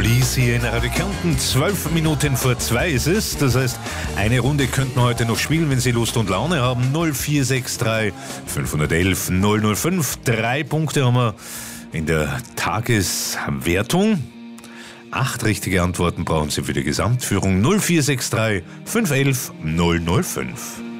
Police hier in Radio Kärnten. 12 Minuten vor 2 ist es. Das heißt, eine Runde könnten wir heute noch spielen, wenn Sie Lust und Laune haben. 0463 511 005. 3 Punkte haben wir in der Tageswertung. 8 richtige Antworten brauchen Sie für die Gesamtführung. 0463 511 005.